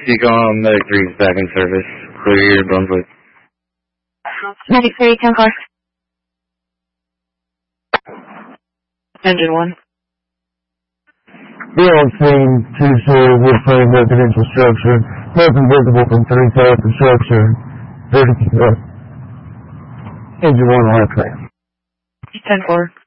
Seacom, Medic 3 is back in service. Clear your Brunswick. Medic 3, 10 car. Engine 1. We all seen two-story wood frame residential structure. Nothing visible from 3 south of structure. Engine 1 left clear. 10-4.